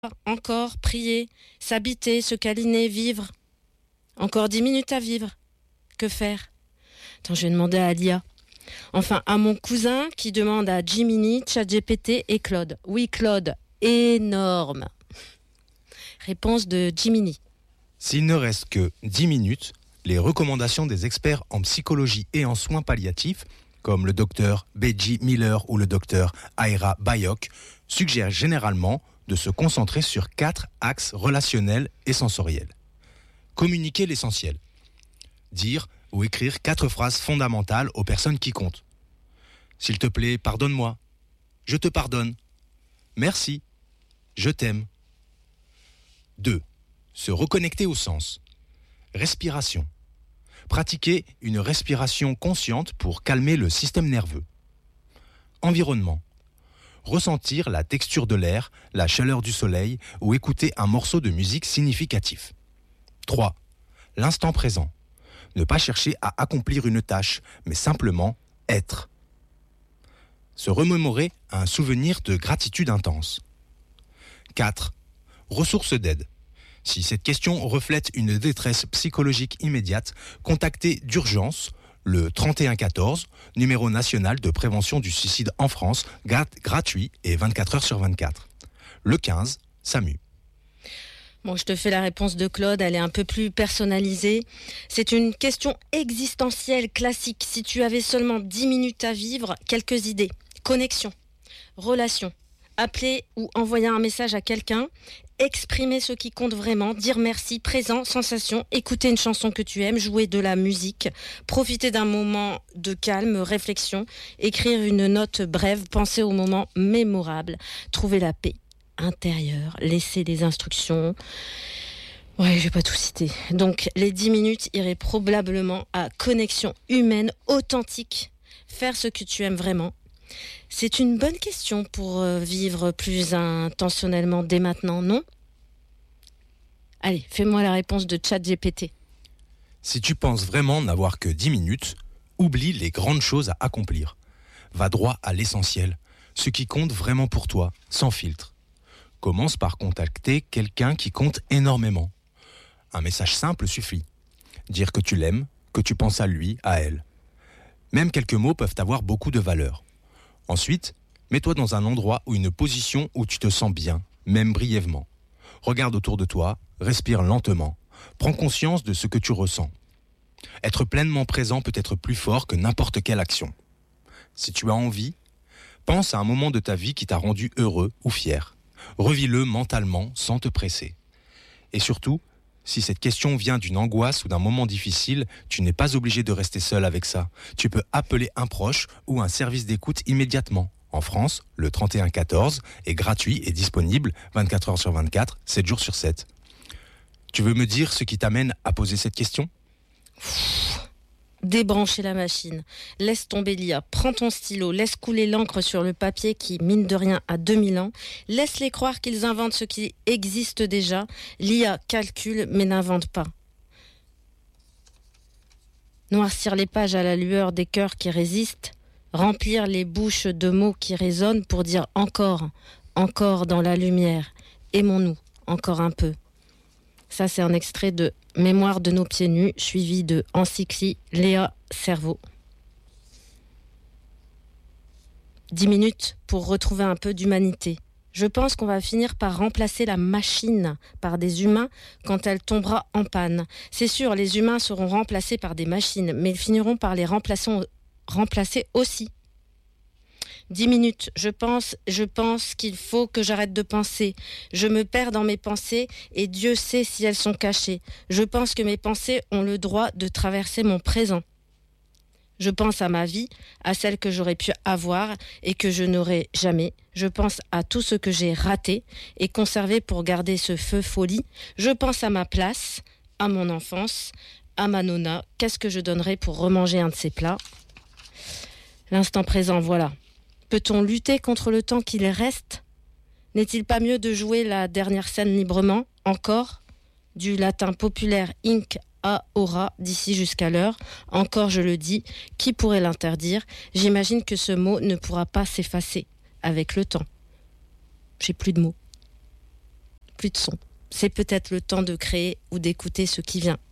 encore, prier, s'habiter, se câliner, vivre. Encore 10 minutes à vivre. Que faire? Attends, je vais demander à Alia. Enfin, à mon cousin qui demande à Jiminy, ChatGPT et Claude. Oui, Claude, énorme. Réponse de Jiminy. S'il ne reste que 10 minutes, les recommandations des experts en psychologie et en soins palliatifs, comme le docteur Beji Miller ou le docteur Aira Bayok, suggèrent généralement de se concentrer sur 4 axes relationnels et sensoriels. Communiquer l'essentiel. Dire ou écrire 4 phrases fondamentales aux personnes qui comptent. S'il te plaît, pardonne-moi. Je te pardonne. Merci. Je t'aime. 2. Se reconnecter au sens. Respiration. Pratiquer une respiration consciente pour calmer le système nerveux. Environnement. Ressentir la texture de l'air, la chaleur du soleil ou écouter un morceau de musique significatif. 3. L'instant présent. Ne pas chercher à accomplir une tâche, mais simplement être. Se remémorer un souvenir de gratitude intense. 4. Ressources d'aide. Si cette question reflète une détresse psychologique immédiate, contactez d'urgence le 3114, numéro national de prévention du suicide en France, gratuit et 24 heures sur 24. Le 15, SAMU. Bon, je te fais la réponse de Claude, elle est un peu plus personnalisée. C'est une question existentielle classique. Si tu avais seulement 10 minutes à vivre, quelques idées. Connexion, relation, appeler ou envoyer un message à quelqu'un, exprimer ce qui compte vraiment, dire merci, présent, sensation, écouter une chanson que tu aimes, jouer de la musique, profiter d'un moment de calme, réflexion, écrire une note brève, penser au moment mémorable, trouver la paix intérieure, laisser des instructions. Ouais, je vais pas tout citer. Donc, les 10 minutes iraient probablement à connexion humaine authentique, faire ce que tu aimes vraiment. C'est une bonne question pour vivre plus intentionnellement dès maintenant, non? Allez, fais-moi la réponse de ChatGPT. Si tu penses vraiment n'avoir que 10 minutes, oublie les grandes choses à accomplir. Va droit à l'essentiel, ce qui compte vraiment pour toi, sans filtre. Commence par contacter quelqu'un qui compte énormément. Un message simple suffit. Dire que tu l'aimes, que tu penses à lui, à elle. Même quelques mots peuvent avoir beaucoup de valeur. Ensuite, mets-toi dans un endroit ou une position où tu te sens bien, même brièvement. Regarde autour de toi, respire lentement. Prends conscience de ce que tu ressens. Être pleinement présent peut être plus fort que n'importe quelle action. Si tu as envie, pense à un moment de ta vie qui t'a rendu heureux ou fier. Revis-le mentalement sans te presser. Et surtout, si cette question vient d'une angoisse ou d'un moment difficile, tu n'es pas obligé de rester seul avec ça. Tu peux appeler un proche ou un service d'écoute immédiatement. En France, le 3114 est gratuit et disponible 24 heures sur 24, 7 jours sur 7. Tu veux me dire ce qui t'amène à poser cette question ? Débrancher la machine, laisse tomber l'IA, prends ton stylo, laisse couler l'encre sur le papier qui, mine de rien, a 2000 ans, laisse-les croire qu'ils inventent ce qui existe déjà, l'IA calcule mais n'invente pas. Noircir les pages à la lueur des cœurs qui résistent, remplir les bouches de mots qui résonnent pour dire encore, encore dans la lumière, aimons-nous, encore un peu. Ça, c'est un extrait de Mémoire de nos pieds nus, suivi de Encycli Léa Cerveau. 10 minutes pour retrouver un peu d'humanité. Je pense qu'on va finir par remplacer la machine par des humains quand elle tombera en panne. C'est sûr, les humains seront remplacés par des machines, mais ils finiront par les remplacer aussi. 10 minutes, je pense qu'il faut que j'arrête de penser. Je me perds dans mes pensées et Dieu sait si elles sont cachées. Je pense que mes pensées ont le droit de traverser mon présent. Je pense à ma vie, à celle que j'aurais pu avoir et que je n'aurai jamais. Je pense à tout ce que j'ai raté et conservé pour garder ce feu folie. Je pense à ma place, à mon enfance, à ma nonna. Qu'est-ce que je donnerais pour remanger un de ces plats ? L'instant présent, voilà. Peut-on lutter contre le temps qu'il reste ? N'est-il pas mieux de jouer la dernière scène librement, encore ? Du latin populaire inc a ora, d'ici jusqu'à l'heure. Encore, je le dis, qui pourrait l'interdire ? J'imagine que ce mot ne pourra pas s'effacer avec le temps. J'ai plus de mots. plus de son. C'est peut-être le temps de créer ou d'écouter ce qui vient.